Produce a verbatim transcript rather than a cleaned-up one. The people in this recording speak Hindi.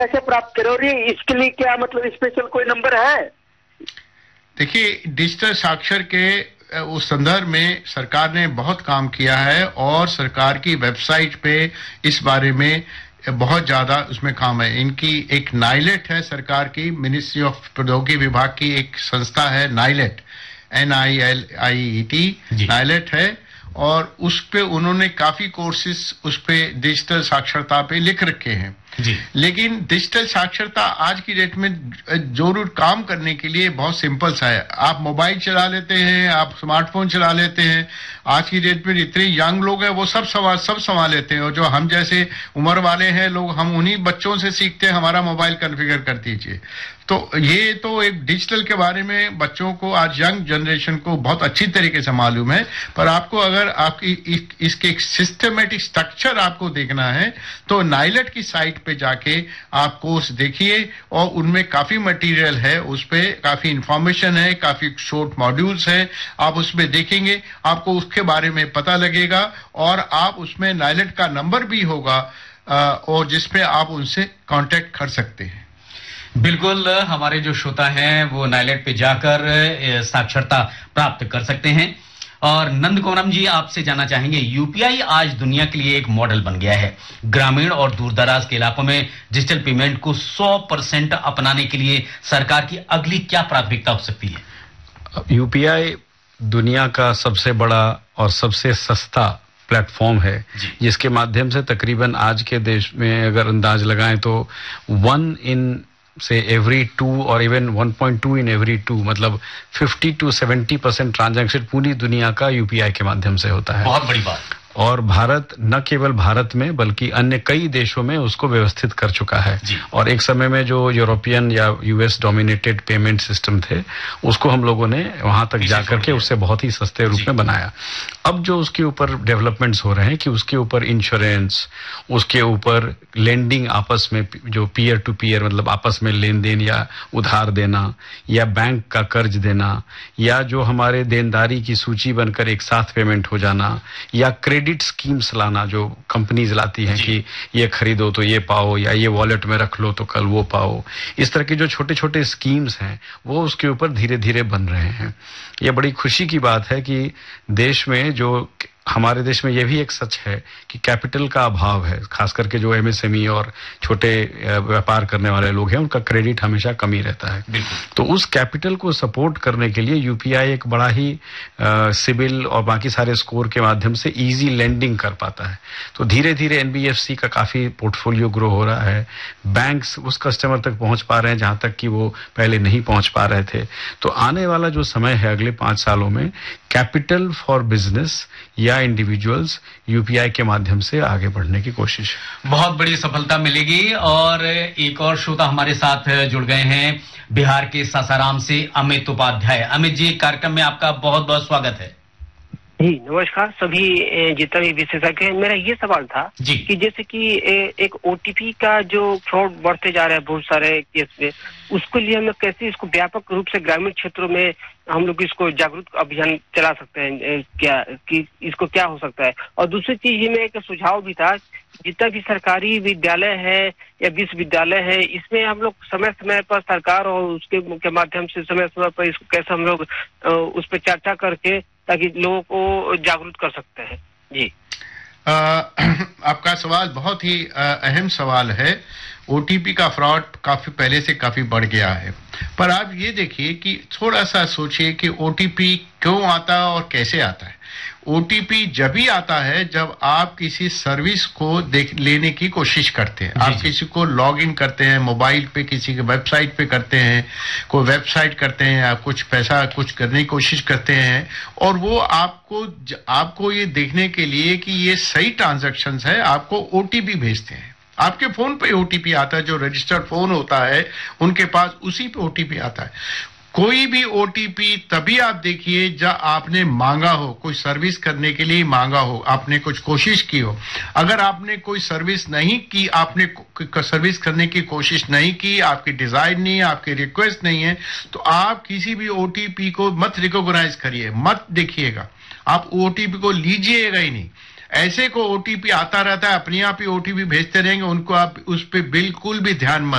कैसे प्राप्त करें और ये इसके लिए क्या मतलब स्पेशल कोई नंबर है? देखिए, डिजिटल साक्षर के उस संदर्भ में सरकार ने बहुत काम किया है और सरकार की वेबसाइट पे इस बारे में बहुत ज्यादा उसमें काम है। इनकी एक नाइलेट है, सरकार की मिनिस्ट्री ऑफ प्रौद्योगिकी विभाग की एक संस्था है NIELIT, N I L I E T, NIELIT है, और उस पे उन्होंने काफी कोर्सेज उस पे डिजिटल साक्षरता पे लिख रखे हैं जी। लेकिन डिजिटल साक्षरता आज की डेट में जरूर काम करने के लिए बहुत सिंपल सा है। आप मोबाइल चला लेते हैं, आप स्मार्टफोन चला लेते हैं, आज की डेट में जितने यंग लोग हैं वो सब सवाल सब संभाल लेते हैं, और जो हम जैसे उम्र वाले हैं लोग, हम उन्हीं बच्चों से सीखते हैं हमारा मोबाइल कॉन्फ़िगर कर दीजिए। तो ये तो एक डिजिटल के बारे में बच्चों को, आज यंग जनरेशन को बहुत अच्छी तरीके से मालूम है, पर आपको अगर आपकी इसके एक सिस्टमेटिक स्ट्रक्चर आपको देखना है तो नाइलेट की साइट पे जाके आप कोर्स देखिए, और उनमें काफी मटेरियल है, उस पे काफी इंफॉर्मेशन है, काफी शॉर्ट मॉड्यूल्स हैं, आप उसमें देखेंगे आपको उसके बारे में पता लगेगा, और आप उसमें नाइलेट का नंबर भी होगा और जिसपे आप उनसे कांटेक्ट कर सकते हैं। बिल्कुल, हमारे जो श्रोता हैं वो नाइलेट पे जाकर साक्षरता प्राप्त कर सकते हैं। और नंद कोनम जी, आपसे जानना चाहेंगे, यूपीआई आज दुनिया के लिए एक मॉडल बन गया है। ग्रामीण और दूरदराज के इलाकों में डिजिटल पेमेंट को सौ परसेंट अपनाने के लिए सरकार की अगली क्या प्राथमिकता हो सकती है? यूपीआई दुनिया का सबसे बड़ा और सबसे सस्ता प्लेटफॉर्म है, जिसके माध्यम से तकरीबन आज के देश में अगर अंदाज लगाएं तो वन इन से एवरी टू और even one point two in every two, मतलब fifty to seventy percent transaction पूरी दुनिया का यूपीआई के माध्यम से होता है। बहुत बड़ी बात। और भारत न केवल भारत में बल्कि अन्य कई देशों में उसको व्यवस्थित कर चुका है। और एक समय में जो यूरोपियन या यूएस डोमिनेटेड पेमेंट सिस्टम थे, उसको हम लोगों ने वहां तक जाकर के उससे बहुत ही सस्ते रूप में बनाया। अब जो उसके ऊपर डेवलपमेंट्स हो रहे हैं कि उसके ऊपर इंश्योरेंस, उसके ऊपर लेंडिंग, आपस में जो पीयर टू पीयर मतलब आपस में लेन देन या उधार देना, या बैंक का कर्ज देना, या जो हमारे देनदारी की सूची बनकर एक साथ पेमेंट हो जाना, या क्रेडिट स्कीम्स लाना जो कंपनीज लाती हैं कि ये खरीदो तो ये पाओ, या ये वॉलेट में रख लो तो कल वो पाओ। इस तरह के जो छोटे छोटे स्कीम्स हैं वो उसके ऊपर धीरे धीरे बन रहे हैं। ये बड़ी खुशी की बात है कि देश में जो, हमारे देश में यह भी एक सच है कि कैपिटल का अभाव है, खास करके जो एमएसएमई और छोटे व्यापार करने वाले लोग हैं उनका क्रेडिट हमेशा कम ही रहता है। तो उस कैपिटल को सपोर्ट करने के लिए यूपीआई एक बड़ा ही सिबिल और बाकी सारे स्कोर के माध्यम से इजी लेंडिंग कर पाता है। तो धीरे धीरे एनबीएफसी का काफी पोर्टफोलियो ग्रो हो रहा है, बैंक्स उस कस्टमर तक पहुंच पा रहे हैं जहां तक कि वो पहले नहीं पहुंच पा रहे थे। तो आने वाला जो समय है अगले पांच सालों में, कैपिटल फॉर बिजनेस या इंडिविजुअल्स यूपीआई के माध्यम से आगे बढ़ने की कोशिश, बहुत बड़ी सफलता मिलेगी। और एक और श्रोता हमारे साथ जुड़ गए हैं बिहार के सासाराम से, अमित उपाध्याय। अमित जी, कार्यक्रम में आपका बहुत बहुत स्वागत है। जी नमस्कार सभी जितना भी विशेषज्ञ है। मेरा ये सवाल था कि जैसे कि एक ओटीपी का जो फ्रॉड बढ़ते जा रहा है बहुत सारे केस में, उसके लिए हम लोग कैसे इसको व्यापक रूप से ग्रामीण क्षेत्रों में हम लोग इसको जागरूक अभियान चला सकते हैं, क्या कि इसको क्या हो सकता है? और दूसरी चीज में एक सुझाव भी था, जितना भी सरकारी विद्यालय है या विश्वविद्यालय है, इसमें हम लोग समय समय पर सरकार और उसके के माध्यम से समय समय पर इसको कैसे हम लोग उस पर चर्चा करके ताकि लोगों को जागरूक कर सकते हैं। जी आ, आपका सवाल बहुत ही अहम सवाल है। ओटीपी का फ्रॉड काफी पहले से काफी बढ़ गया है, पर आप ये देखिए कि थोड़ा सा सोचिए कि ओटीपी क्यों आता है और कैसे आता है। ओटीपी जब भी आता है जब आप किसी सर्विस को देख लेने की कोशिश करते हैं, आप किसी को लॉग इन करते हैं, मोबाइल पे किसी के वेबसाइट पे करते हैं, कोई वेबसाइट करते हैं, आप कुछ पैसा कुछ करने की कोशिश करते हैं, और वो आपको आपको ये देखने के लिए कि ये सही ट्रांजैक्शंस है, आपको ओटीपी भेजते हैं। आपके फोन पे ओटीपी आता है, जो रजिस्टर्ड फोन होता है उनके पास उसी पे ओटीपी आता है। कोई भी ओटीपी तभी आप देखिए जब आपने मांगा हो, कोई सर्विस करने के लिए मांगा हो, आपने कुछ कोशिश की हो। अगर आपने कोई सर्विस नहीं की, आपने सर्विस करने की कोशिश नहीं की, आपकी डिजाइन नहीं है, आपकी रिक्वेस्ट नहीं है, तो आप किसी भी ओटीपी को मत रिकॉग्नाइज करिए, मत देखिएगा, आप ओटीपी को लीजिएगा ही नहीं। ऐसे को ओटीपी आता रहता है, अपने आप ही ओटीपी भेजते रहेंगे, उनको आप उस पर बिल्कुल भी ध्यान मत